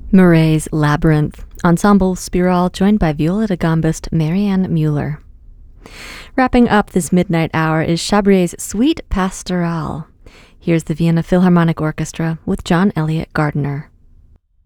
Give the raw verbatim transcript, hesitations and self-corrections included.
Murray's Labyrinth, Ensemble Spiral, joined by viola da gambist Marianne Mueller. Wrapping up this midnight hour is Chabrier's Suite Pastorale. Here's the Vienna Philharmonic Orchestra with John Elliott Gardiner.